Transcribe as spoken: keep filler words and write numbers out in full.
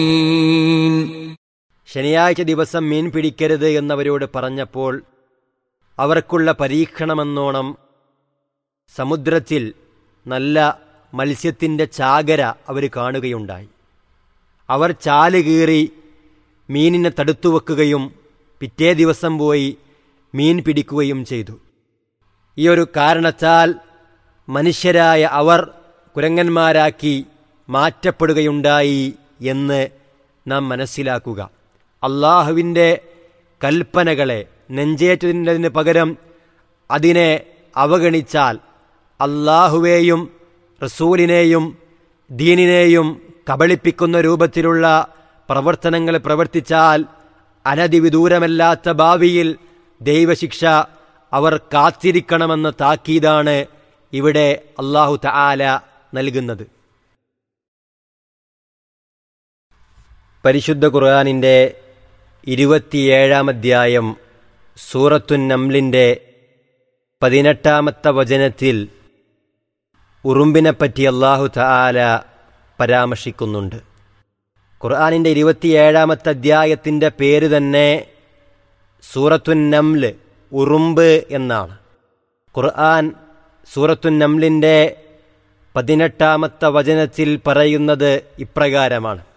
ശനിയാഴ്ച ദിവസം മീൻ പിടിക്കരുത് എന്നവരോട് പറഞ്ഞപ്പോൾ അവർക്കുള്ള പരീക്ഷണമെന്നോണം സമുദ്രത്തിൽ നല്ല മത്സ്യത്തിൻ്റെ ചാകര അവർ കാണുകയുണ്ടായി. അവർ ചാല് കീറി മീനിനെ തടുത്തു വെക്കുകയും പിറ്റേ ദിവസം പോയി മീൻ പിടിക്കുകയും ചെയ്തു. ഈ ഒരു കാരണത്താൽ മനുഷ്യരായ അവർ കുരങ്ങന്മാരാക്കി മാറ്റപ്പെടുകയുണ്ടായി എന്ന് നാം മനസ്സിലാക്കുക. അള്ളാഹുവിൻ്റെ കൽപ്പനകളെ നെഞ്ചേറ്റതിന് പകരം അതിനെ അവഗണിച്ചാൽ അള്ളാഹുവേയും റസൂലിനെയും ദീനിനെയും കബളിപ്പിക്കുന്ന രൂപത്തിലുള്ള പ്രവർത്തനങ്ങൾ പ്രവർത്തിച്ചാൽ അനധിവിദൂരമല്ലാത്ത ഭാവിയിൽ ദൈവശിക്ഷ അവർ കാത്തിരിക്കണമെന്ന താക്കീതാണ് ഇവിടെ അല്ലാഹു തആല നൽകുന്നത്. പരിശുദ്ധ ഖുർആനിൻ്റെ ഇരുപത്തിയേഴാം അധ്യായം സൂറത്തുൻ നംലിൻ്റെ പതിനെട്ടാമത്തെ വചനത്തിൽ ഉറുമ്പിനെപ്പറ്റി അല്ലാഹു തആല പരാമർശിക്കുന്നുണ്ട്. ഖുർആനിൻ്റെ ഇരുപത്തിയേഴാമത്തെ അധ്യായത്തിൻ്റെ പേര് തന്നെ സൂറത്തുൻ നംല്, ഉറുമ്പ് എന്നാണ്. ഖുർആൻ സൂറത്തുൻ നംലിൻ്റെ പതിനെട്ടാമത്തെ വചനത്തിൽ പറയുന്നത് ഇപ്രകാരമാണ്: